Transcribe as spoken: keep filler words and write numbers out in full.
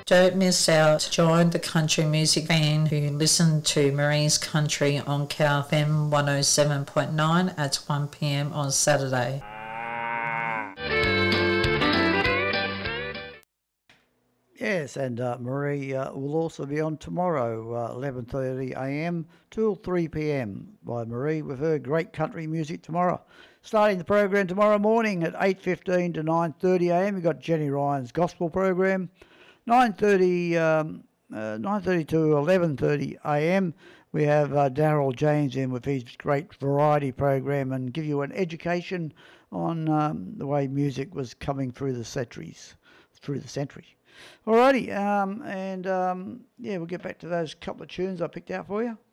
Don't miss out. Join the country music fan who listen to Marie's Country on K F M one oh seven point nine at one p m on Saturday. Yes, and uh, Marie uh, will also be on tomorrow, uh, eleven thirty a m till three p m by Marie with her great country music tomorrow. Starting the program tomorrow morning at eight fifteen to nine thirty a m, we've got Jenny Ryan's gospel program. nine thirty, um, uh, nine thirty to eleven thirty a m, we have uh, Darryl James in with his great variety program and give you an education on um, the way music was coming through the centuries, through the century. Alrighty, um, and um, yeah, we'll get back to those couple of tunes I picked out for you.